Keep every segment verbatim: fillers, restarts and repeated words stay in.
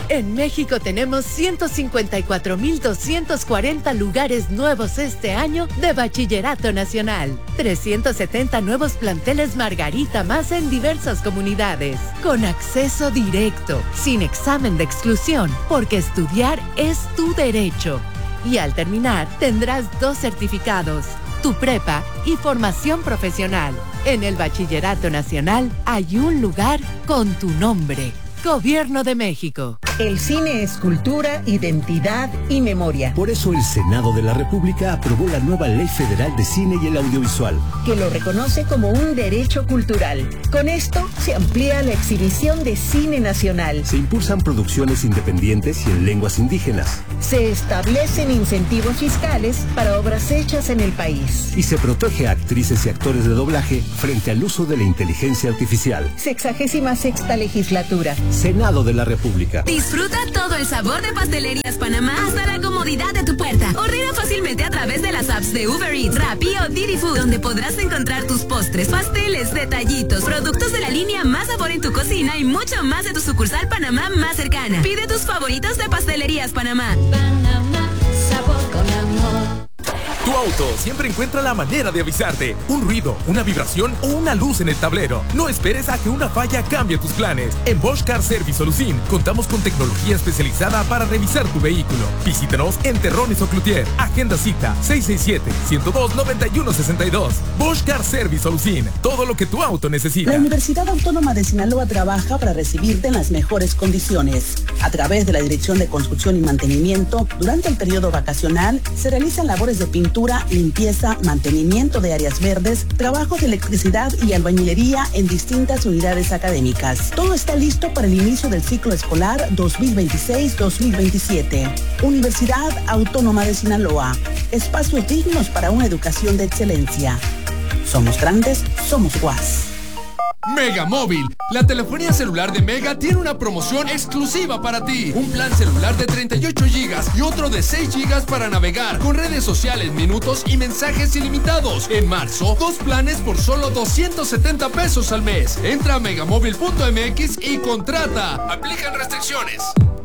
En México tenemos ciento cincuenta y cuatro mil doscientos cuarenta lugares nuevos este año de Bachillerato Nacional. trescientos setenta nuevos planteles Margarita más en diversas comunidades. Con acceso directo, sin examen de exclusión, porque estudiar es tu derecho. Y al terminar, tendrás dos certificados, tu prepa y formación profesional. En el Bachillerato Nacional hay un lugar con tu nombre. Gobierno de México. El cine es cultura, identidad y memoria. Por eso el Senado de la República aprobó la nueva Ley Federal de Cine y el Audiovisual, que lo reconoce como un derecho cultural. Con esto se amplía la exhibición de cine nacional. Se impulsan producciones independientes y en lenguas indígenas. Se establecen incentivos fiscales para obras hechas en el país. Y se protege a actrices y actores de doblaje frente al uso de la inteligencia artificial. Sexagésima sexta legislatura. Senado de la República. Disfruta todo el sabor de Pastelerías Panamá hasta la comodidad de tu puerta. Ordena fácilmente a través de las apps de Uber Eats, Rappi o Didi Food, donde podrás encontrar tus postres, pasteles, detallitos, productos de la línea Más Sabor en tu cocina y mucho más de tu sucursal Panamá más cercana. Pide tus favoritos de Pastelerías Panamá. Panamá, sabor con amor. Tu auto siempre encuentra la manera de avisarte. Un ruido, una vibración o una luz en el tablero. No esperes a que una falla cambie tus planes. En Bosch Car Service Solución contamos con tecnología especializada para revisar tu vehículo. Visítanos en Terrones o Cloutier. Agenda cita seis seis siete, uno cero dos, nueve uno seis dos. Bosch Car Service Solución. Todo lo que tu auto necesita. La Universidad Autónoma de Sinaloa trabaja para recibirte en las mejores condiciones. A través de la Dirección de Construcción y Mantenimiento, durante el periodo vacacional, se realizan labores de pintura, limpieza, mantenimiento de áreas verdes, trabajos de electricidad y albañilería en distintas unidades académicas. Todo está listo para el inicio del ciclo escolar dos mil veintiséis dos mil veintisiete. Universidad Autónoma de Sinaloa. Espacios dignos para una educación de excelencia. Somos grandes, somos U A S. Mega Móvil, la telefonía celular de Mega tiene una promoción exclusiva para ti. Un plan celular de treinta y ocho gigas y otro de seis gigas para navegar con redes sociales, minutos y mensajes ilimitados. En marzo, dos planes por solo doscientos setenta pesos al mes. Entra a megamóvil punto m x y contrata. Aplican restricciones.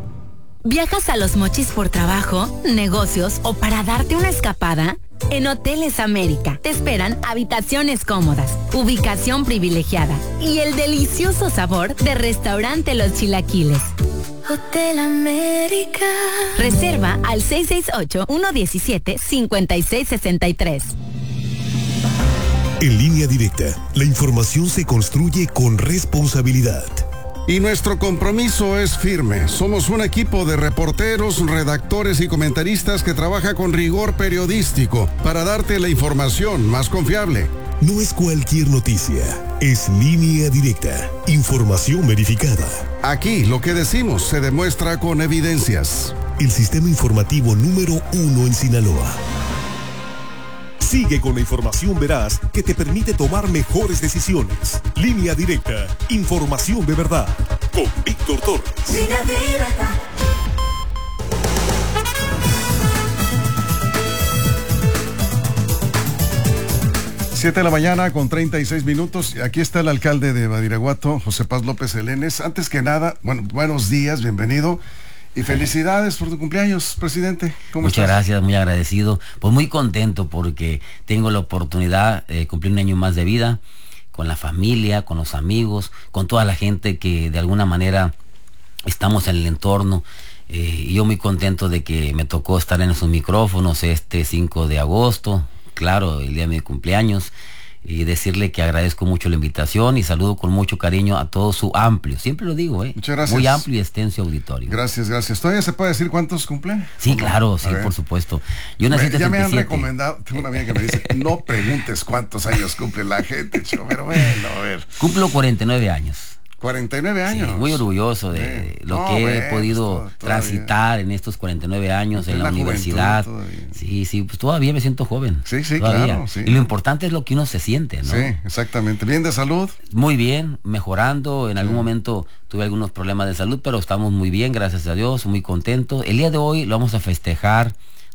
¿Viajas a Los Mochis por trabajo, negocios o para darte una escapada? En Hoteles América te esperan habitaciones cómodas, ubicación privilegiada y el delicioso sabor de Restaurante Los Chilaquiles. Hotel América. Reserva al seis seis ocho, uno uno siete, cinco seis seis tres. En Línea Directa, la información se construye con responsabilidad. Y nuestro compromiso es firme. Somos un equipo de reporteros, redactores y comentaristas que trabaja con rigor periodístico para darte la información más confiable. No es cualquier noticia, es Línea Directa, información verificada. Aquí lo que decimos se demuestra con evidencias. El sistema informativo número uno en Sinaloa. Sigue con la información veraz que te permite tomar mejores decisiones. Línea Directa, información de verdad. Con Víctor Torres. Línea Directa. Siete de la mañana con treinta y seis minutos. Aquí está el alcalde de Badiraguato, José Paz López Elenes. Antes que nada, bueno, buenos días, bienvenido. Y felicidades por tu cumpleaños, presidente. ¿Cómo Muchas estás? gracias, muy agradecido. Pues muy contento porque tengo la oportunidad de cumplir un año más de vida con la familia, con los amigos, con toda la gente que de alguna manera estamos en el entorno. Eh, y yo muy contento de que me tocó estar en esos micrófonos este cinco de agosto, claro, el día de mi cumpleaños. Y decirle que agradezco mucho la invitación y saludo con mucho cariño a todo su amplio, siempre lo digo, ¿eh? Muchas gracias. Muy amplio y extenso auditorio. Gracias, gracias. ¿Todavía se puede decir cuántos cumple? Sí, claro, sí, por supuesto. Yo nací en Ya me han setenta y siete. recomendado, tengo una amiga que me dice, no preguntes cuántos años cumple la gente, chico, pero bueno, a ver. Cumplo cuarenta y nueve años. cuarenta y nueve años. Sí, muy orgulloso de sí. lo no, que he ves, podido todo, transitar en estos cuarenta y nueve años en la, la universidad. Sí, sí, pues todavía me siento joven. Sí, sí, todavía. claro. Sí. Y lo importante es lo que uno se siente, ¿no? Sí, exactamente. ¿Bien de salud? Muy bien, mejorando. En sí. algún momento tuve algunos problemas de salud, pero estamos muy bien, gracias a Dios, muy contentos. El día de hoy lo vamos a festejar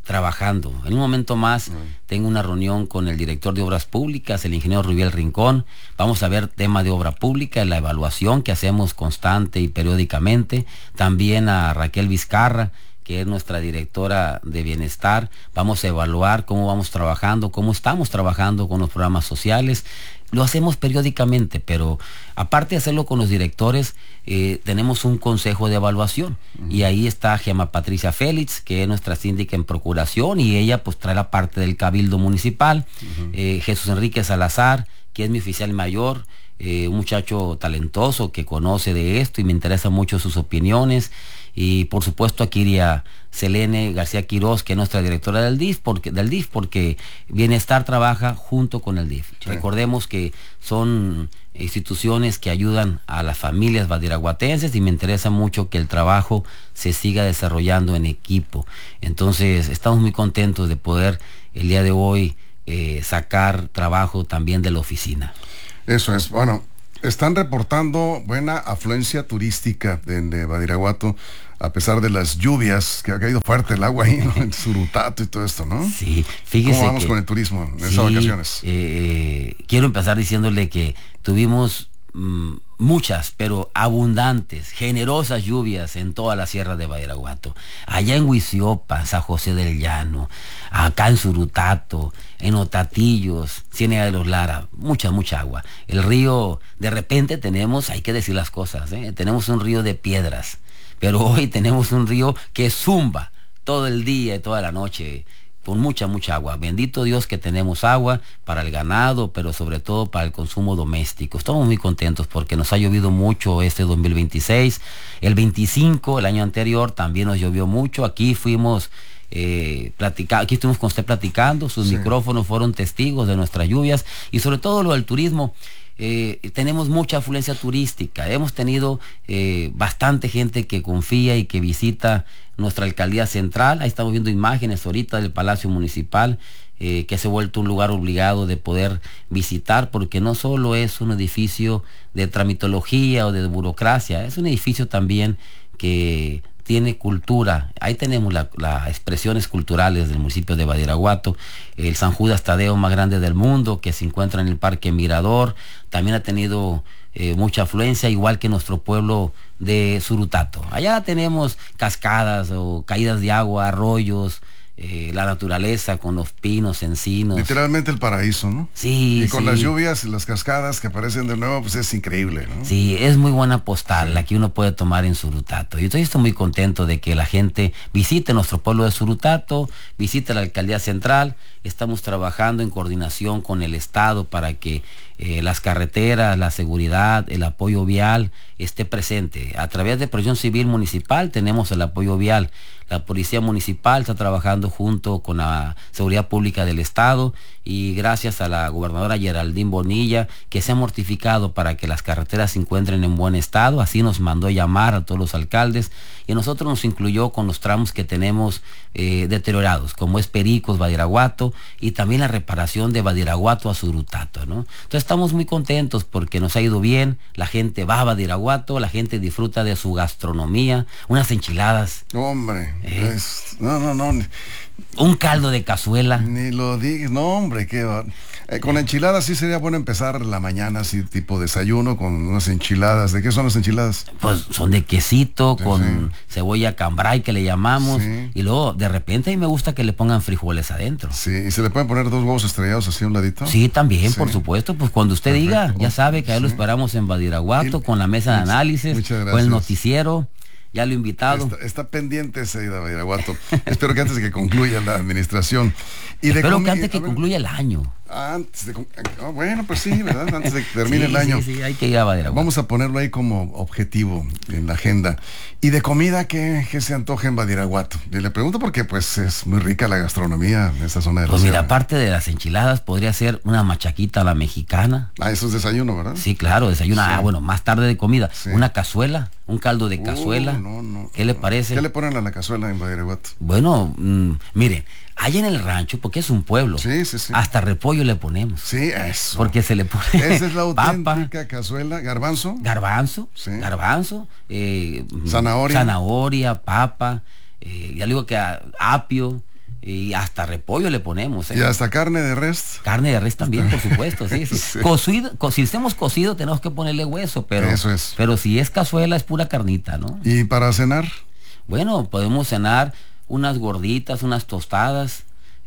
trabajando. En un momento más tengo una reunión con el director de Obras Públicas, el ingeniero Rubiel Rincón. Vamos a ver tema de obra pública, la evaluación que hacemos constante y periódicamente. También a Raquel Vizcarra, que es nuestra directora de bienestar. Vamos a evaluar cómo vamos trabajando, cómo estamos trabajando con los programas sociales. Lo hacemos periódicamente, pero aparte de hacerlo con los directores, eh, tenemos un consejo de evaluación. Uh-huh. Y ahí está Gemma Patricia Félix, que es nuestra síndica en procuración, y ella pues trae la parte del cabildo municipal. Uh-huh. eh, Jesús Enrique Salazar, que es mi oficial mayor, eh, un muchacho talentoso que conoce de esto y me interesan mucho sus opiniones. Y por supuesto aquí iría Selene García Quirós, que es nuestra directora del D I F, porque, del D I F, porque Bienestar trabaja junto con el D I F. Sí. Recordemos que son instituciones que ayudan a las familias badiraguatenses y me interesa mucho que el trabajo se siga desarrollando en equipo. Entonces estamos muy contentos de poder el día de hoy eh, sacar trabajo también de la oficina. Eso es, bueno, están reportando buena afluencia turística de, de Badiraguato, a pesar de las lluvias, que ha caído fuerte el agua ahí, ¿no? En Surutato y todo esto, ¿no? Sí, fíjese. ¿Cómo vamos que, con el turismo en sí, esas vacaciones? Eh, quiero empezar diciéndole que tuvimos mmm, muchas, pero abundantes, generosas lluvias en toda la sierra de Badiraguato. Allá en Huiziopa, San José del Llano, acá en Surutato, en Otatillos, Ciénega de los Lara, mucha, mucha agua. El río, de repente tenemos, hay que decir las cosas, ¿eh? Tenemos un río de piedras, pero hoy tenemos un río que zumba todo el día y toda la noche, con mucha, mucha agua. Bendito Dios que tenemos agua para el ganado, pero sobre todo para el consumo doméstico. Estamos muy contentos porque nos ha llovido mucho este dos mil veintiséis. El veinticinco, el año anterior, también nos llovió mucho. Aquí fuimos... Eh, platica, aquí estuvimos con usted platicando, sus sí. micrófonos fueron testigos de nuestras lluvias y sobre todo lo del turismo. Eh, tenemos mucha afluencia turística, hemos tenido eh, bastante gente que confía y que visita nuestra alcaldía central. Ahí estamos viendo imágenes ahorita del Palacio Municipal, eh, que se ha vuelto un lugar obligado de poder visitar, porque no solo es un edificio de tramitología o de burocracia, es un edificio también que tiene cultura. Ahí tenemos las la expresiones culturales del municipio de Badiraguato, el San Judas Tadeo más grande del mundo, que se encuentra en el Parque Mirador, también ha tenido eh, mucha afluencia, igual que nuestro pueblo de Surutato. Allá tenemos cascadas o caídas de agua, arroyos, eh, la naturaleza con los pinos, encinos. Literalmente el paraíso, ¿no? Sí, Y con sí. las lluvias y las cascadas que aparecen de nuevo, pues es increíble, ¿no? Sí, es muy buena postal, sí. La que uno puede tomar en Surutato. Y estoy, estoy muy contento de que la gente visite nuestro pueblo de Surutato, visite la alcaldía central. Estamos trabajando en coordinación con el Estado para que eh, las carreteras, la seguridad, el apoyo vial esté presente. A través de Protección Civil Municipal tenemos el apoyo vial. La Policía Municipal está trabajando junto con la Seguridad Pública del Estado y gracias a la gobernadora Geraldine Bonilla, que se ha mortificado para que las carreteras se encuentren en buen estado. Así nos mandó llamar a todos los alcaldes y a nosotros nos incluyó con los tramos que tenemos eh, deteriorados, como es Pericos, Badiraguato, y también la reparación de Badiraguato a Surutato, ¿no? Entonces estamos muy contentos porque nos ha ido bien, la gente va a Badiraguato, la gente disfruta de su gastronomía, unas enchiladas. Hombre, ¿Eh? es, no, no, no. Un caldo de cazuela. Ni lo digas, no hombre, qué va. Eh, con enchiladas sí sería bueno empezar la mañana, así tipo desayuno, con unas enchiladas. ¿De qué son las enchiladas? Pues son de quesito, sí, con sí. cebolla cambray que le llamamos, sí. Y luego de repente a mí me gusta que le pongan frijoles adentro. Sí, ¿y se le pueden poner dos huevos estrellados así a un ladito? Sí, también, sí. Por supuesto, pues cuando usted Perfecto. Diga, ya sabe que ahí sí. Lo esperamos en Badiraguato, y, con la mesa de análisis, con el noticiero. Ya lo he invitado. Está, está pendiente esa ida a Badiraguato. Espero que antes de que concluya la administración. Y Espero de que antes que ver, concluya el año. Antes de, oh, bueno, pues sí, ¿verdad? Antes de que termine sí, el año. Sí, sí, hay que ir a Badiraguato. Vamos a ponerlo ahí como objetivo en la agenda. Y de comida, ¿qué, qué se antoja en Badiraguato? Y le pregunto porque pues es muy rica la gastronomía en esta zona de la Pues sierra. mira, aparte de las enchiladas, podría ser una machaquita a la mexicana. Ah, eso es desayuno, ¿verdad? Sí, claro, desayuno. Sí. Ah, bueno, más tarde de comida. Sí. Una cazuela, un caldo de cazuela. Uh, no, no, ¿Qué le no. parece? ¿Qué le ponen a la cazuela en Badiraguato? Bueno, mmm, miren, allá en el rancho, porque es un pueblo, sí, sí, sí. Hasta repollo le ponemos. Sí, eso. Porque se le pone esa es la auténtica papa, cazuela, garbanzo. Garbanzo, sí. garbanzo, eh, zanahoria. Zanahoria, papa, eh, ya le digo que a, apio, y hasta repollo le ponemos. ¿eh? Y hasta carne de res. Carne de res también, por supuesto, sí, sí. sí. Cocido, co si hacemos cocido tenemos que ponerle hueso, pero, Eso es. pero si es cazuela es pura carnita, ¿no? ¿Y para cenar? Bueno, podemos cenar unas gorditas, unas tostadas.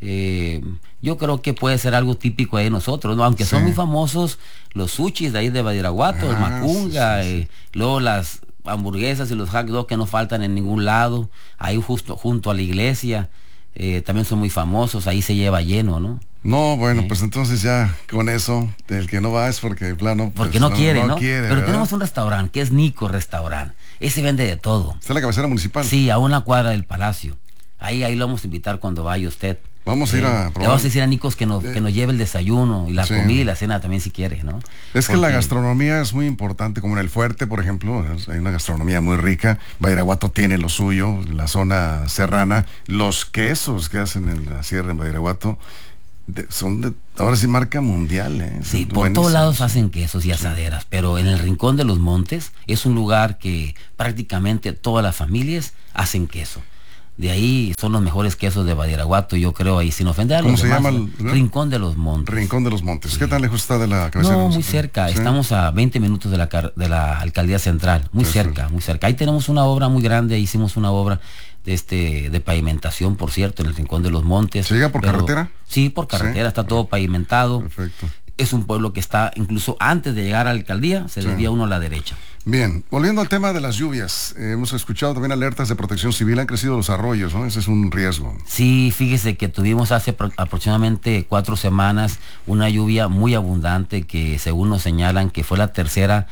Eh, yo creo que puede ser algo típico ahí de nosotros, ¿no? Aunque sí. son muy famosos los sushis de ahí de Badiraguato, ah, el macunga, sí, sí, sí. Eh, luego las hamburguesas y los hot dogs que no faltan en ningún lado, ahí justo junto a la iglesia, eh, también son muy famosos, ahí se lleva lleno, ¿no? No, bueno, ¿Eh? pues entonces ya con eso, el que no va es porque plano. Porque pues, no, no quiere, ¿no? ¿no? Quiere, Pero ¿verdad? tenemos un restaurante que es Nico Restaurant, ese vende de todo. ¿Está en la cabecera municipal? Sí, a una cuadra del Palacio. Ahí, ahí lo vamos a invitar cuando vaya usted. Vamos a ir eh, a probar. Le vamos a decir a Nicos que nos, eh, que nos lleve el desayuno y la sí. comida y la cena también si quiere, ¿no? Es Porque... que la gastronomía es muy importante, como en el Fuerte, por ejemplo, hay una gastronomía muy rica. Badiraguato tiene lo suyo, la zona serrana, los quesos que hacen en la sierra en Badiraguato de, son de, ahora sí marca mundial, ¿eh? Sí, por todos lados hacen quesos y asaderas, sí. pero en el Rincón de los Montes es un lugar que prácticamente todas las familias hacen queso. De ahí son los mejores quesos de Badiraguato, yo creo, ahí sin ofender a los ¿Cómo se demás, llama? El, Rincón de los Montes. Rincón de los Montes. Sí. ¿Qué tan lejos está de la cabecera? No, muy cerca. ¿Sí? Estamos a veinte minutos de la, de la Alcaldía Central. Muy Eso. cerca, muy cerca. Ahí tenemos una obra muy grande, hicimos una obra de este de pavimentación, por cierto, en el Rincón de los Montes. ¿Se llega por pero, carretera? Sí, por carretera, ¿Sí? está todo pavimentado. Perfecto. Es un pueblo que está, incluso antes de llegar a la alcaldía, se sí. desvía uno a la derecha. Bien, volviendo al tema de las lluvias, eh, hemos escuchado también alertas de protección civil, han crecido los arroyos, ¿no? Ese es un riesgo. Sí, fíjese que tuvimos hace pro aproximadamente cuatro semanas una lluvia muy abundante que según nos señalan que fue la tercera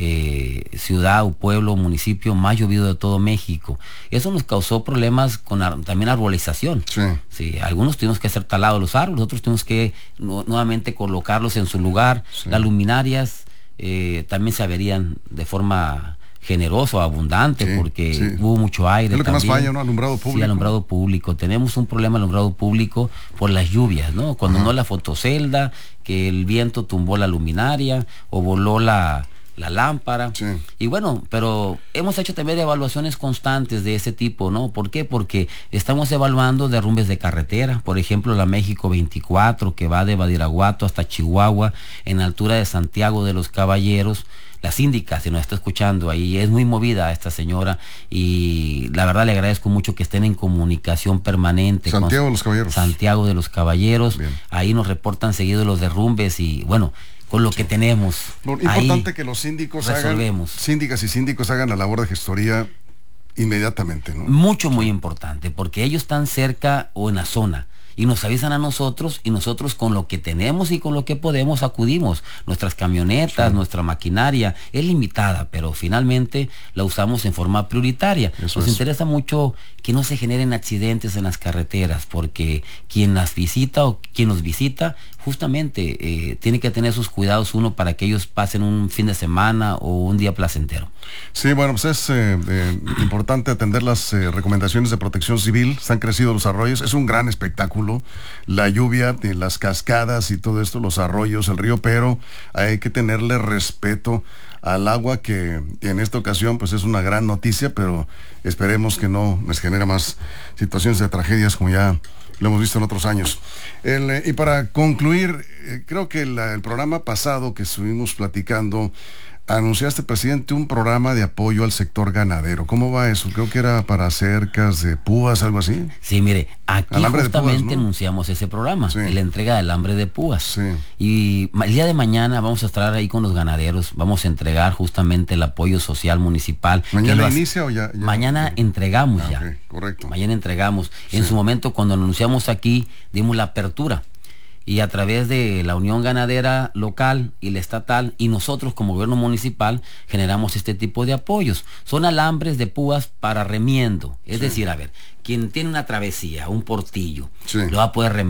eh, ciudad o pueblo o municipio más llovido de todo México. Eso nos causó problemas con ar también arbolización. Sí. Sí, algunos tuvimos que hacer talados los árboles, otros tuvimos que nu nuevamente colocarlos en su lugar, sí. las luminarias. Eh, también se averían de forma generosa o abundante sí, porque sí. hubo mucho aire. Es lo que también. más falla, ¿no? Alumbrado público. Sí, alumbrado público. Tenemos un problema alumbrado público por las lluvias, ¿no? Cuando Ajá. no la fotocelda, que el viento tumbó la luminaria o voló la, la lámpara. Sí. Y bueno, pero hemos hecho también evaluaciones constantes de ese tipo, ¿no? ¿Por qué? Porque estamos evaluando derrumbes de carretera, por ejemplo la México veinticuatro que va de Badiraguato hasta Chihuahua en altura de Santiago de los Caballeros. La síndica, si nos está escuchando ahí, es muy movida esta señora y la verdad le agradezco mucho que estén en comunicación permanente. Santiago de los Caballeros. Santiago de los Caballeros. Bien. Ahí nos reportan seguido los derrumbes y bueno, con lo que tenemos. Lo importante que los síndicos resolvemos. hagan, síndicas y síndicos hagan la labor de gestoría inmediatamente, ¿no? Mucho, muy importante, porque ellos están cerca o en la zona y nos avisan a nosotros y nosotros con lo que tenemos y con lo que podemos acudimos. Nuestras camionetas, sí. nuestra maquinaria es limitada, pero finalmente la usamos en forma prioritaria. Eso nos es. interesa mucho que no se generen accidentes en las carreteras, porque quien las visita o quien los visita justamente eh, tiene que tener sus cuidados uno para que ellos pasen un fin de semana o un día placentero. Sí, bueno, pues es eh, eh, importante atender las eh, recomendaciones de protección civil. Se han crecido los arroyos, es un gran espectáculo, la lluvia, eh, las cascadas y todo esto, los arroyos, el río, pero hay que tenerle respeto al agua, que en esta ocasión pues es una gran noticia, pero esperemos que no les genere más situaciones de tragedias como ya lo hemos visto en otros años. El, eh, y para concluir, eh, creo que la, el programa pasado que estuvimos platicando, anunciaste, presidente, un programa de apoyo al sector ganadero. ¿Cómo va eso? Creo que era para cercas de púas, algo así. Sí, mire, aquí alambre justamente púas, ¿no? anunciamos ese programa, sí. la entrega del alambre de púas. Sí. Y el día de mañana vamos a estar ahí con los ganaderos, vamos a entregar justamente el apoyo social municipal. ¿Mañana inicia o ya? ya mañana okay. entregamos ah, ya. Okay, correcto. Mañana entregamos. Sí. En su momento, cuando anunciamos aquí, dimos la apertura. Y a través de la Unión Ganadera local y la estatal y nosotros como gobierno municipal generamos este tipo de apoyos. Son alambres de púas para remiendo. Es sí. decir, a ver, quien tiene una travesía, un portillo, sí. lo va a poder remendar.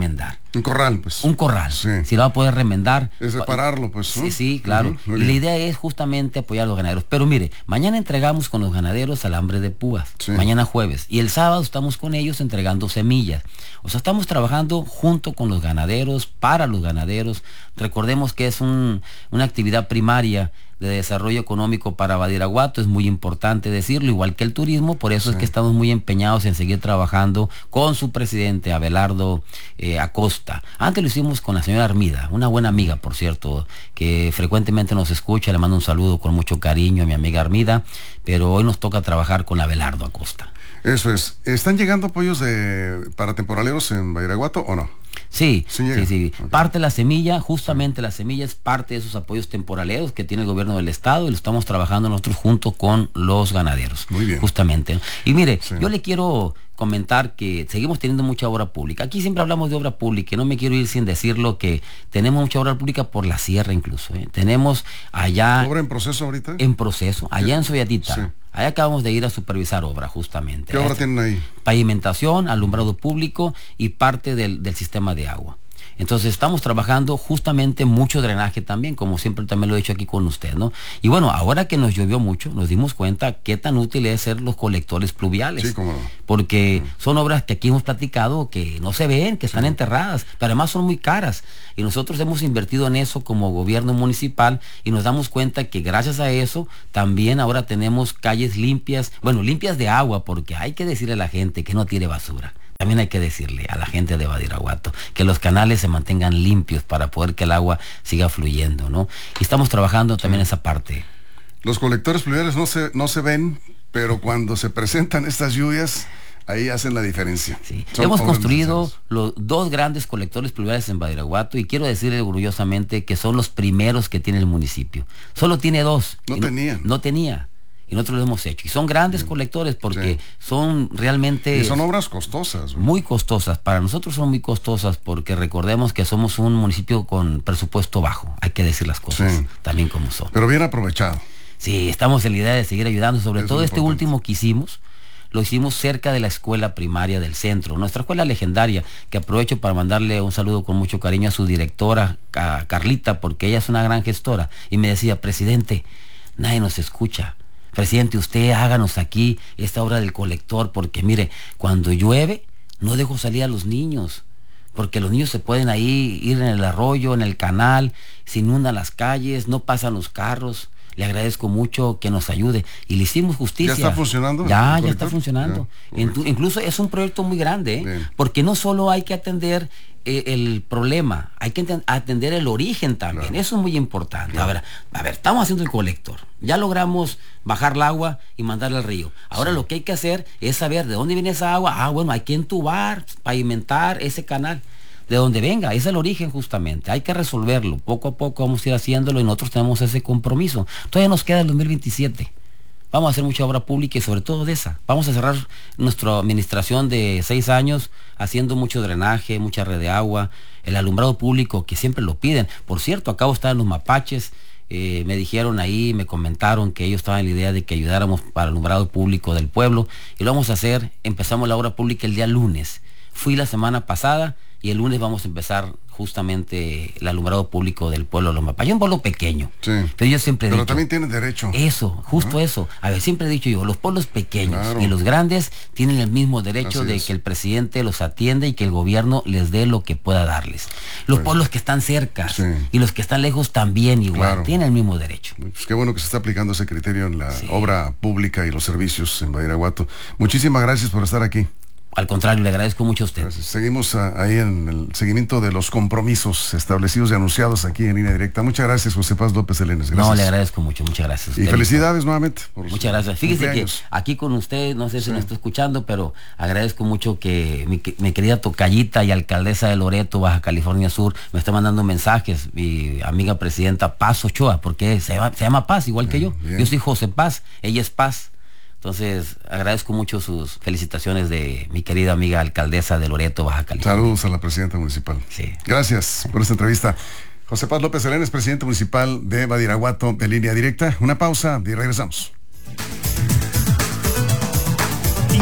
Un corral, pues. Un corral. Sí. Si lo va a poder remendar. Es separarlo, pues. ¿no? Sí, sí, claro. Uh-huh. Y la idea es justamente apoyar a los ganaderos. Pero mire, mañana entregamos con los ganaderos alambre de púas. Sí. Mañana jueves. Y el sábado estamos con ellos entregando semillas. O sea, estamos trabajando junto con los ganaderos, para los ganaderos. Recordemos que es un, una actividad primaria de desarrollo económico para Badiraguato, es muy importante decirlo, igual que el turismo, por eso sí. es que estamos muy empeñados en seguir trabajando con su presidente, Abelardo eh, Acosta. Antes lo hicimos con la señora Armida, una buena amiga, por cierto, que frecuentemente nos escucha, le mando un saludo con mucho cariño a mi amiga Armida, pero hoy nos toca trabajar con Abelardo Acosta. Eso es. ¿Están llegando apoyos de para temporaleros en Badiraguato o no? Sí, sí, sí, sí. Okay. Parte de la semilla, justamente sí. la semilla es parte de esos apoyos temporaleros que tiene el gobierno del estado y lo estamos trabajando nosotros junto con los ganaderos. Muy bien. Justamente. Y mire, sí. yo le quiero comentar que seguimos teniendo mucha obra pública. Aquí siempre hablamos de obra pública y no me quiero ir sin decirlo que tenemos mucha obra pública por la sierra incluso. ¿eh? Tenemos allá... ¿Obra en proceso ahorita? En proceso, allá ¿Qué? en Soyatita. Sí. Ahí acabamos de ir a supervisar obra, justamente. ¿Qué obra tienen ahí? Pavimentación, alumbrado público y parte del, del sistema de agua. Entonces estamos trabajando justamente mucho drenaje también, como siempre también lo he hecho aquí con usted, ¿no? Y bueno, ahora que nos llovió mucho, nos dimos cuenta qué tan útil es ser los colectores pluviales. Sí, cómo no. Porque sí. son obras que aquí hemos platicado que no se ven, que están sí. enterradas, pero además son muy caras. Y nosotros hemos invertido en eso como gobierno municipal y nos damos cuenta que gracias a eso también ahora tenemos calles limpias, bueno, limpias de agua, porque hay que decirle a la gente que no tire basura. También hay que decirle a la gente de Badiraguato que los canales se mantengan limpios para poder que el agua siga fluyendo, ¿no? Y estamos trabajando también en esa parte. Los colectores pluviales no se, no se ven, pero cuando se presentan estas lluvias, ahí hacen la diferencia. Sí. Hemos construido los dos grandes colectores pluviales en Badiraguato y quiero decirle orgullosamente que son los primeros que tiene el municipio. Solo tiene dos. No tenía. No, no tenía. Y nosotros lo hemos hecho. Y son grandes sí. colectores porque sí. son realmente... Y son obras costosas. ¿no? Muy costosas. Para nosotros son muy costosas porque recordemos que somos un municipio con presupuesto bajo. Hay que decir las cosas sí. también como son. Pero bien aprovechado. Sí, estamos en la idea de seguir ayudando. Sobre es todo este importante. Último que hicimos, lo hicimos cerca de la escuela primaria del centro. Nuestra escuela legendaria, que aprovecho para mandarle un saludo con mucho cariño a su directora, a Carlita, porque ella es una gran gestora. Y me decía, presidente, nadie nos escucha. Presidente, usted háganos aquí esta obra del colector, porque mire, cuando llueve, no dejo salir a los niños, porque los niños se pueden ahí ir en el arroyo, en el canal, se inundan las calles, no pasan los carros. Le agradezco mucho que nos ayude y le hicimos justicia. ¿Ya está funcionando? Ya, ya está funcionando. Ya, incluso es un proyecto muy grande, ¿eh? Porque no solo hay que atender eh, el problema, hay que atender el origen también. Claro. Eso es muy importante. Claro. A ver, a ver, estamos haciendo el colector. Ya logramos bajar el agua y mandarla al río. Ahora sí. lo que hay que hacer es saber de dónde viene esa agua. Ah, bueno, hay que entubar, pavimentar ese canal. De donde venga, es el origen justamente, hay que resolverlo, poco a poco vamos a ir haciéndolo y nosotros tenemos ese compromiso. Todavía nos queda el dos mil veintisiete, vamos a hacer mucha obra pública y sobre todo de esa, vamos a cerrar nuestra administración de seis años haciendo mucho drenaje, mucha red de agua, el alumbrado público que siempre lo piden. Por cierto, acabo de estar en los mapaches, eh, me dijeron ahí, me comentaron que ellos estaban en la idea de que ayudáramos para el alumbrado público del pueblo y lo vamos a hacer, empezamos la obra pública el día lunes, fui la semana pasada, y el lunes vamos a empezar justamente el alumbrado público del pueblo de los Mapaches. Es un pueblo pequeño. Sí. Pero yo siempre he Pero dicho, también tienen derecho. Eso, justo ¿no? eso. A ver, siempre he dicho yo, los pueblos pequeños claro. y los grandes tienen el mismo derecho Así de es. que el presidente los atienda y que el gobierno les dé lo que pueda darles. Los pues, pueblos que están cerca sí. y los que están lejos también igual, claro. tienen el mismo derecho. Pues qué bueno que se está aplicando ese criterio en la sí. obra pública y los servicios en Badiraguato. Muchísimas gracias por estar aquí. Al contrario, le agradezco mucho a usted. Gracias. Seguimos a, ahí en el seguimiento de los compromisos establecidos y anunciados aquí en Línea Directa. Muchas gracias, José Paz López Elenes. Gracias. No, le agradezco mucho, muchas gracias. Y felicidades nuevamente. Por muchas gracias. Fíjese cumpleaños. Que aquí con usted, no sé si sí. me está escuchando, pero agradezco mucho que mi, mi querida tocallita y alcaldesa de Loreto, Baja California Sur, me está mandando mensajes. Mi amiga presidenta Paz Ochoa, porque se llama, se llama Paz, igual bien, que yo. Bien. Yo soy José Paz, ella es Paz. Entonces, agradezco mucho sus felicitaciones de mi querida amiga alcaldesa de Loreto, Baja California. Saludos a la presidenta municipal. Sí. Gracias por esta entrevista. José Paz López Elenes, presidente municipal de Badiraguato, de Línea Directa. Una pausa y regresamos.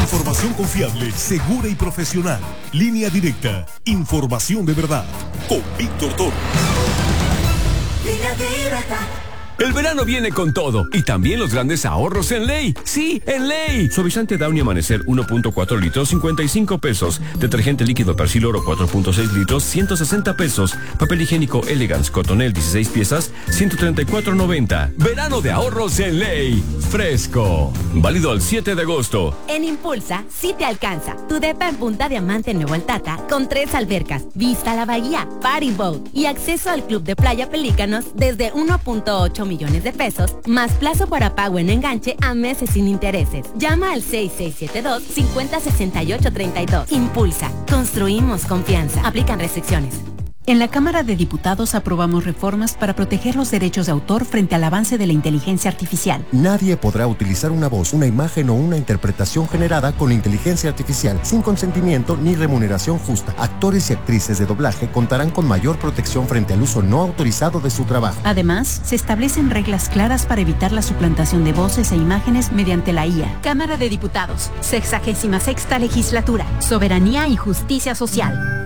Información confiable, segura y profesional. Línea directa. Información de verdad. Con Víctor Toro. Línea directa. El verano viene con todo y también los grandes ahorros en Ley. Sí, en Ley. Suavizante Downy Amanecer uno punto cuatro litros, cincuenta y cinco pesos. Detergente líquido Persil Oro cuatro punto seis litros, ciento sesenta pesos. Papel higiénico Elegance Cotonel dieciséis piezas, ciento treinta y cuatro noventa. Verano de ahorros en Ley. Fresco. Válido al siete de agosto. En Impulsa, sí te alcanza. Tu depa en Punta Diamante Nuevo Altata, con tres albercas, vista a la bahía, party boat y acceso al club de playa Pelícanos desde uno punto ocho millones de pesos, más plazo para pago en enganche a meses sin intereses. Llama al seis seis siete dos, cinco cero seis ocho tres dos. Impulsa. Construimos confianza. Aplican restricciones. En la Cámara de Diputados aprobamos reformas para proteger los derechos de autor frente al avance de la inteligencia artificial. Nadie podrá utilizar una voz, una imagen o una interpretación generada con inteligencia artificial sin consentimiento ni remuneración justa. Actores y actrices de doblaje contarán con mayor protección frente al uso no autorizado de su trabajo. Además, se establecen reglas claras para evitar la suplantación de voces e imágenes mediante la I A. Cámara de Diputados, sexagésima sexta legislatura. Soberanía y justicia social.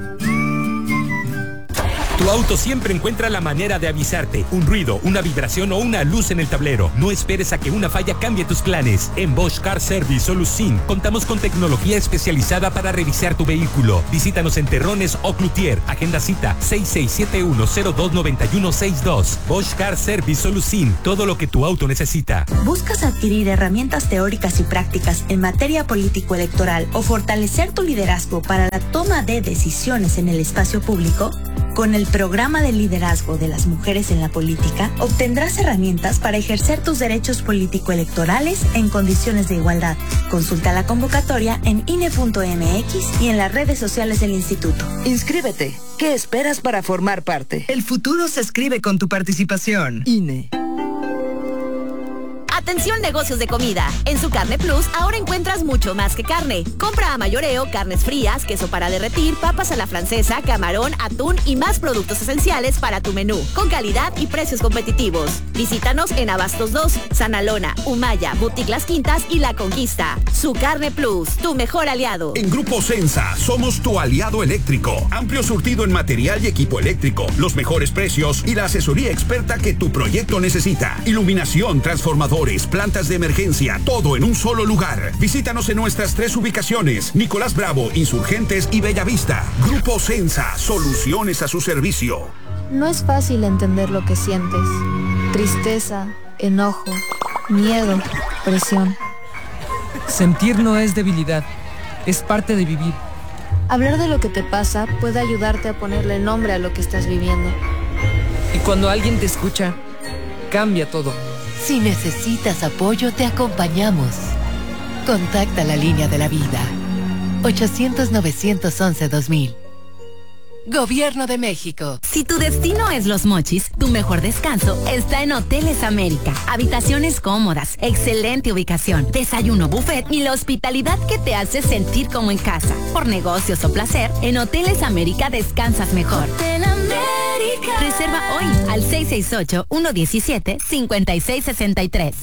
Tu auto siempre encuentra la manera de avisarte. Un ruido, una vibración o una luz en el tablero. No esperes a que una falla cambie tus planes. En Bosch Car Service Solusin contamos con tecnología especializada para revisar tu vehículo. Visítanos en Terrones o Cloutier. Agenda cita seis seis siete uno cero dos nueve uno seis dos. Bosch Car Service Solusin. Todo lo que tu auto necesita. ¿Buscas adquirir herramientas teóricas y prácticas en materia político-electoral o fortalecer tu liderazgo para la toma de decisiones en el espacio público? Con el programa de liderazgo de las mujeres en la política, obtendrás herramientas para ejercer tus derechos político-electorales en condiciones de igualdad. Consulta la convocatoria en I N E punto M X y en las redes sociales del instituto. Inscríbete. ¿Qué esperas para formar parte? El futuro se escribe con tu participación. I N E. Atención negocios de comida. En su Carne Plus ahora encuentras mucho más que carne. Compra a mayoreo carnes frías, queso para derretir, papas a la francesa, camarón, atún y más productos esenciales para tu menú, con calidad y precios competitivos. Visítanos en Abastos dos, Sanalona, Humaya, Boutique Las Quintas y La Conquista. Su Carne Plus, tu mejor aliado. En Grupo Sensa somos tu aliado eléctrico. Amplio surtido en material y equipo eléctrico, los mejores precios y la asesoría experta que tu proyecto necesita. Iluminación, transformadores, plantas de emergencia, todo en un solo lugar. Visítanos en nuestras tres ubicaciones: Nicolás Bravo, Insurgentes y Bellavista. Grupo Sensa, soluciones a su servicio. No es fácil entender lo que sientes. Tristeza, enojo, miedo, presión. Sentir no es debilidad, es parte de vivir. Hablar de lo que te pasa puede ayudarte a ponerle nombre a lo que estás viviendo. Y cuando alguien te escucha, cambia todo. Si necesitas apoyo, te acompañamos. Contacta la línea de la vida. ochocientos, novecientos once, dos mil. Gobierno de México. Si tu destino es Los Mochis, tu mejor descanso está en Hoteles América. Habitaciones cómodas, excelente ubicación, desayuno buffet y la hospitalidad que te hace sentir como en casa. Por negocios o placer, en Hoteles América descansas mejor. Hotel América. Reserva hoy al seis seis ocho, uno uno siete, cinco seis seis tres.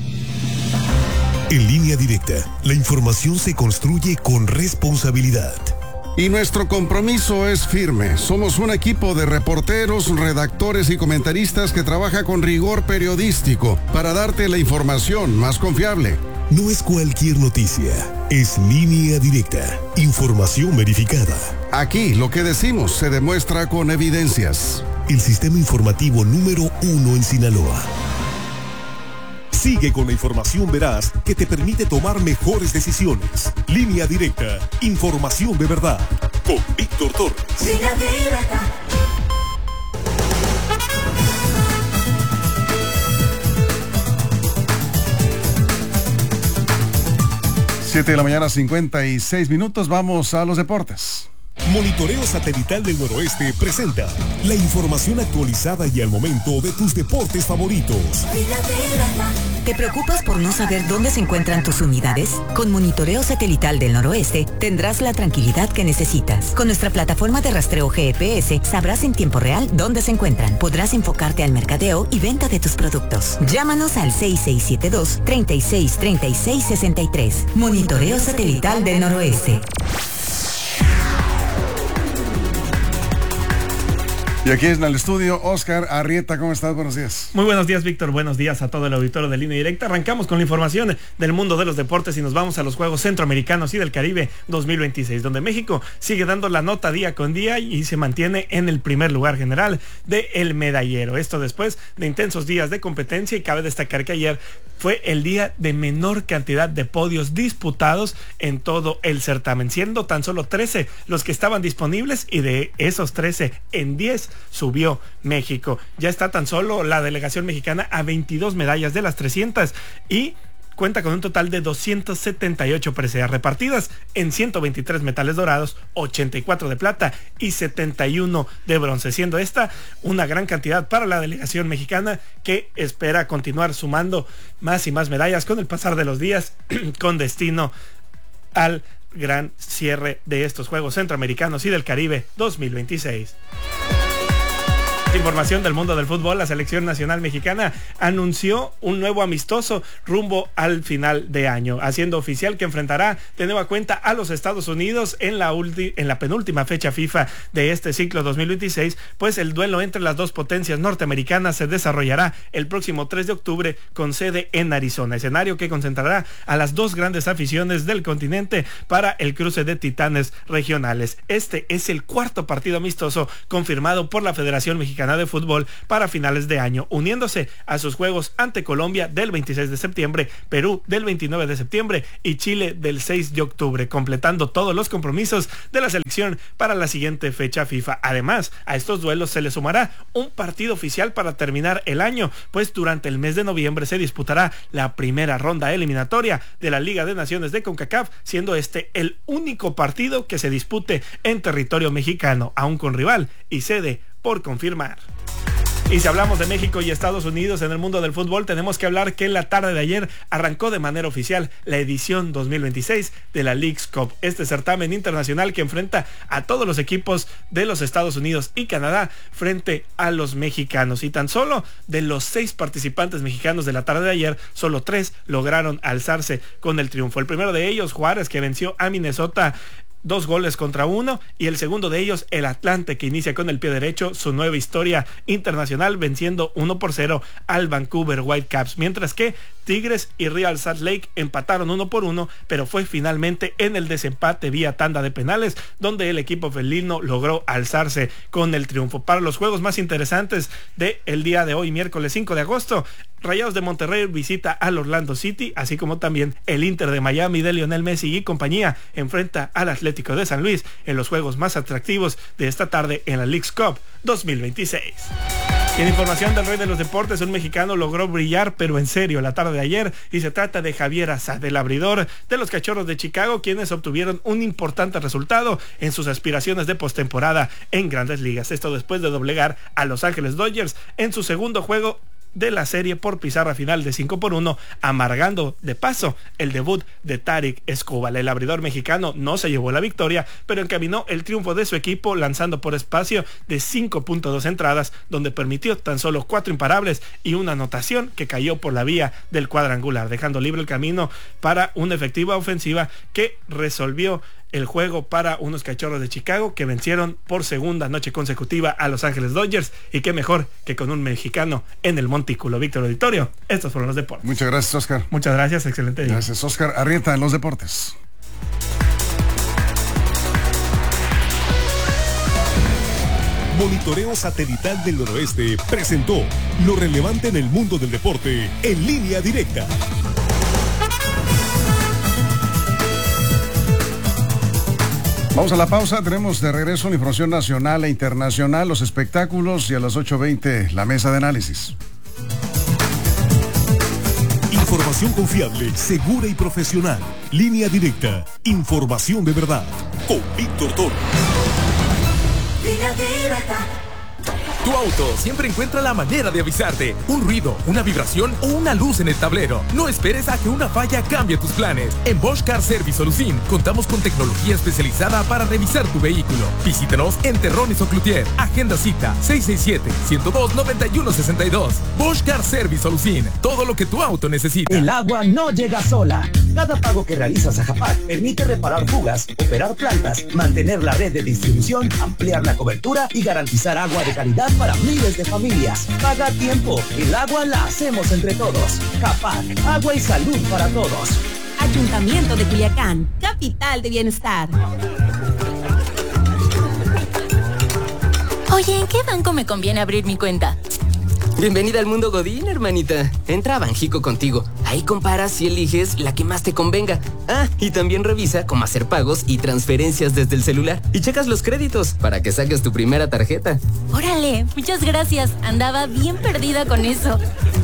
En Línea Directa, la información se construye con responsabilidad. Y nuestro compromiso es firme. Somos un equipo de reporteros, redactores y comentaristas que trabaja con rigor periodístico para darte la información más confiable. No es cualquier noticia, es Línea Directa, información verificada. Aquí lo que decimos se demuestra con evidencias. El sistema informativo número uno en Sinaloa. Sigue con la información veraz que te permite tomar mejores decisiones. Línea Directa, información de verdad. Con Víctor Torres. Línea Directa. siete de la mañana, cincuenta y seis minutos. Vamos a los deportes. Monitoreo Satelital del Noroeste presenta la información actualizada y al momento de tus deportes favoritos. ¿Te preocupas por no saber dónde se encuentran tus unidades? Con Monitoreo Satelital del Noroeste tendrás la tranquilidad que necesitas. Con nuestra plataforma de rastreo G P S sabrás en tiempo real dónde se encuentran. Podrás enfocarte al mercadeo y venta de tus productos. Llámanos al seis seis siete dos, treinta y seis, treinta y seis, sesenta y tres. Monitoreo Satelital del Noroeste. Y aquí en el estudio, Oscar Arrieta, ¿cómo estás? Buenos días. Muy buenos días, Víctor. Buenos días a todo el auditorio de Línea Directa. Arrancamos con la información del mundo de los deportes y nos vamos a los Juegos Centroamericanos y del Caribe dos mil veintiséis, donde México sigue dando la nota día con día y se mantiene en el primer lugar general del medallero. Esto después de intensos días de competencia, y cabe destacar que ayer fue el día de menor cantidad de podios disputados en todo el certamen, siendo tan solo trece los que estaban disponibles, y de esos trece, en diez subió México. Ya está tan solo la delegación mexicana a veintidós medallas de las trescientas y cuenta con un total de doscientas setenta y ocho preseas repartidas en ciento veintitrés metales dorados, ochenta y cuatro de plata y setenta y uno de bronce, siendo esta una gran cantidad para la delegación mexicana, que espera continuar sumando más y más medallas con el pasar de los días, con destino al gran cierre de estos Juegos Centroamericanos y del Caribe dos mil veintiséis. Información del mundo del fútbol. La selección nacional mexicana anunció un nuevo amistoso rumbo al final de año, haciendo oficial que enfrentará de nueva cuenta a los Estados Unidos en la, ulti- en la penúltima fecha FIFA de este ciclo dos mil veintiséis, pues el duelo entre las dos potencias norteamericanas se desarrollará el próximo tres de octubre con sede en Arizona, escenario que concentrará a las dos grandes aficiones del continente para el cruce de titanes regionales. Este es el cuarto partido amistoso confirmado por la Federación Mexicana de Fútbol para finales de año, uniéndose a sus juegos ante Colombia del veintiséis de septiembre, Perú del veintinueve de septiembre y Chile del seis de octubre, completando todos los compromisos de la selección para la siguiente fecha FIFA. Además, a estos duelos se le sumará un partido oficial para terminar el año, pues durante el mes de noviembre se disputará la primera ronda eliminatoria de la Liga de Naciones de CONCACAF, siendo este el único partido que se dispute en territorio mexicano, aún con rival y sede por confirmar. Y si hablamos de México y Estados Unidos en el mundo del fútbol, tenemos que hablar que en la tarde de ayer arrancó de manera oficial la edición dos mil veintiséis de la Leagues Cup, este certamen internacional que enfrenta a todos los equipos de los Estados Unidos y Canadá frente a los mexicanos. Y tan solo de los seis participantes mexicanos de la tarde de ayer, solo tres lograron alzarse con el triunfo. El primero de ellos, Juárez, que venció a Minnesota dos goles contra uno, y el segundo de ellos, el Atlante, que inicia con el pie derecho su nueva historia internacional, venciendo uno por cero al Vancouver Whitecaps, mientras que Tigres y Real Salt Lake empataron uno por uno, pero fue finalmente en el desempate vía tanda de penales donde el equipo felino logró alzarse con el triunfo. Para los juegos más interesantes del día de hoy, miércoles cinco de agosto, Rayados de Monterrey visita al Orlando City, así como también el Inter de Miami de Lionel Messi y compañía enfrenta al Atlético de San Luis en los juegos más atractivos de esta tarde en la Leagues Cup dos mil veintiséis. Y en información del rey de los deportes, un mexicano logró brillar, pero en serio, la tarde de ayer, y se trata de Javier Assad, el abridor de los Cachorros de Chicago, quienes obtuvieron un importante resultado en sus aspiraciones de postemporada en Grandes Ligas. Esto después de doblegar a Los Ángeles Dodgers en su segundo juego de la serie por pizarra final de cinco por uno, amargando de paso el debut de Tarik Skubal. El abridor mexicano no se llevó la victoria, pero encaminó el triunfo de su equipo lanzando por espacio de cinco punto dos entradas, donde permitió tan solo cuatro imparables y una anotación que cayó por la vía del cuadrangular, dejando libre el camino para una efectiva ofensiva que resolvió el juego para unos Cachorros de Chicago que vencieron por segunda noche consecutiva a Los Ángeles Dodgers, y qué mejor que con un mexicano en el montículo. Víctor Auditorio, estos fueron los deportes. Muchas gracias, Oscar. Muchas gracias, excelente día. Gracias, Oscar Arrieta, en los deportes. Monitoreo Satelital del Noroeste presentó lo relevante en el mundo del deporte en Línea Directa. Vamos a la pausa, tenemos de regreso la información nacional e internacional, los espectáculos, y a las ocho veinte la mesa de análisis. Información confiable, segura y profesional. Línea Directa, información de verdad. Con Víctor Toro. Línea Directa. Tu auto siempre encuentra la manera de avisarte. Un ruido, una vibración o una luz en el tablero. No esperes a que una falla cambie tus planes. En Bosch Car Service Solución contamos con tecnología especializada para revisar tu vehículo. Visítanos en Terrones o Cloutier. Agenda cita seis seis siete, uno cero dos, nueve uno seis dos. Bosch Car Service Solución. Todo lo que tu auto necesita. El agua no llega sola. Cada pago que realizas a Japac permite reparar fugas, operar plantas, mantener la red de distribución, ampliar la cobertura y garantizar agua de calidad para miles de familias. Paga a tiempo. El agua la hacemos entre todos. Japac, agua y salud para todos. Ayuntamiento de Culiacán, capital de bienestar. Oye, ¿en qué banco me conviene abrir mi cuenta? Bienvenida al mundo Godín, hermanita. Entra a Banjico Contigo. Ahí comparas y eliges la que más te convenga. Ah, y también revisa cómo hacer pagos y transferencias desde el celular. Y checas los créditos para que saques tu primera tarjeta. Órale, muchas gracias. Andaba bien perdida con eso.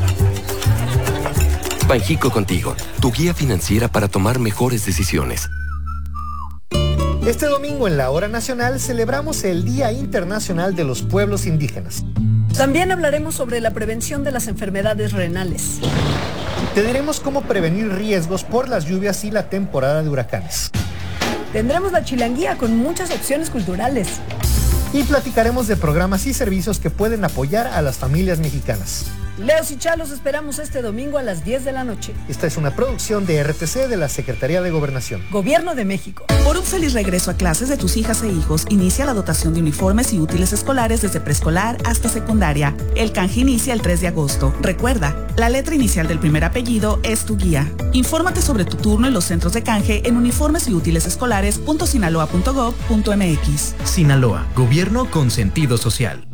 Banjico Contigo, tu guía financiera para tomar mejores decisiones. Este domingo en la Hora Nacional celebramos el Día Internacional de los Pueblos Indígenas. También hablaremos sobre la prevención de las enfermedades renales. Te diremos cómo prevenir riesgos por las lluvias y la temporada de huracanes. Tendremos la chilanguía con muchas opciones culturales. Y platicaremos de programas y servicios que pueden apoyar a las familias mexicanas. Leos y Chalos esperamos este domingo a las diez de la noche. Esta es una producción de R T C de la Secretaría de Gobernación. Gobierno de México. Por un feliz regreso a clases de tus hijas e hijos, inicia la dotación de uniformes y útiles escolares desde preescolar hasta secundaria. El canje inicia el tres de agosto. Recuerda, la letra inicial del primer apellido es tu guía. Infórmate sobre tu turno en los centros de canje en uniformes y útiles escolares punto sinaloa punto gob punto mx. Sinaloa, gobierno con sentido social.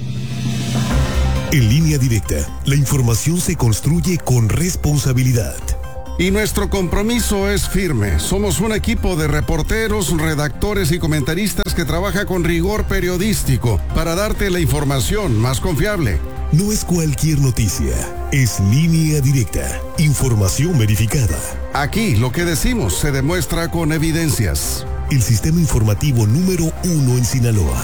En Línea Directa, la información se construye con responsabilidad. Y nuestro compromiso es firme. Somos un equipo de reporteros, redactores y comentaristas que trabaja con rigor periodístico para darte la información más confiable. No es cualquier noticia, es Línea Directa, información verificada. Aquí lo que decimos se demuestra con evidencias. El sistema informativo número uno en Sinaloa.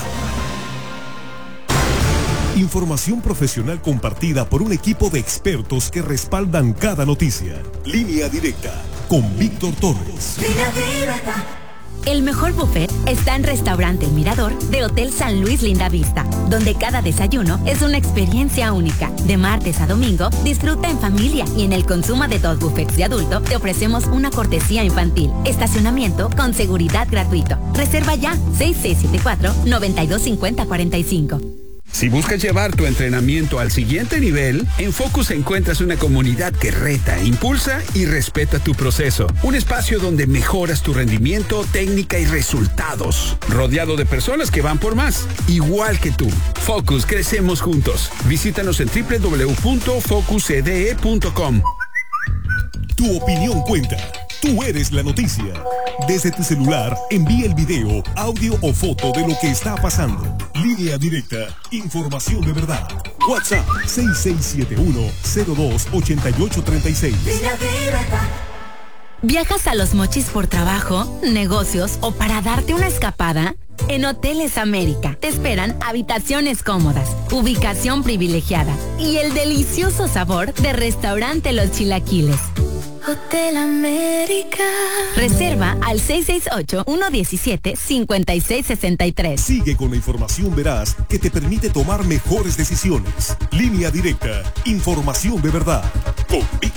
Información profesional compartida por un equipo de expertos que respaldan cada noticia. Línea Directa, con Víctor Torres. Línea Directa. El mejor buffet está en Restaurante El Mirador de Hotel San Luis Linda Vista, donde cada desayuno es una experiencia única. De martes a domingo, disfruta en familia y en el consumo de dos buffets de adulto te ofrecemos una cortesía infantil. Estacionamiento con seguridad gratuito. Reserva ya seis seis siete cuatro, nueve dos cinco cero cuatro cinco. Si buscas llevar tu entrenamiento al siguiente nivel, en Focus encuentras una comunidad que reta, impulsa y respeta tu proceso. Un espacio donde mejoras tu rendimiento, técnica y resultados. Rodeado de personas que van por más, igual que tú. Focus, crecemos juntos. Visítanos en doble u doble u doble u punto focus e d e punto com. Tu opinión cuenta. Tú eres la noticia. Desde tu celular, envía el video, audio o foto de lo que está pasando. Línea Directa, información de verdad. WhatsApp seis seis siete uno, cero dos, ocho ocho tres seis. Línea Directa. ¿Viajas a Los Mochis por trabajo, negocios o para darte una escapada? En Hoteles América te esperan habitaciones cómodas, ubicación privilegiada y el delicioso sabor de Restaurante Los Chilaquiles. Hotel América. Reserva al seis seis ocho, uno uno siete, cinco seis seis tres. Sigue con la información veraz que te permite tomar mejores decisiones. Línea Directa, información de verdad. Con